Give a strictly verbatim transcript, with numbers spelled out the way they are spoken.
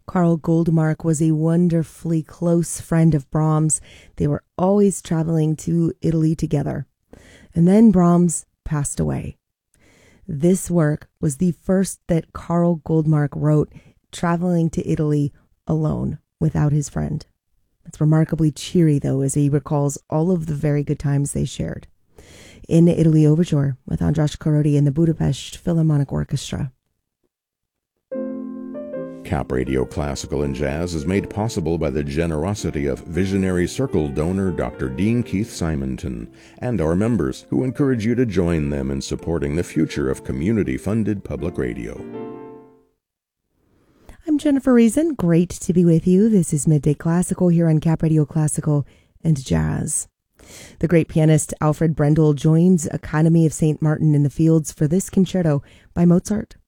Karl Goldmark was a wonderfully close friend of Brahms. They were always traveling to Italy together. And then Brahms passed away. This work was the first that Karl Goldmark wrote, traveling to Italy alone without his friend. It's remarkably cheery, though, as he recalls all of the very good times they shared. In Italy Overture with András Károdi and the Budapest Philharmonic Orchestra. Cap Radio Classical and Jazz is made possible by the generosity of Visionary Circle donor Doctor Dean Keith Simonton and our members, who encourage you to join them in supporting the future of community-funded public radio. I'm Jennifer Reason. Great to be with you. This is Midday Classical here on Cap Radio Classical and Jazz. The great pianist Alfred Brendel joins Academy of Saint Martin in the Fields for this concerto by Mozart.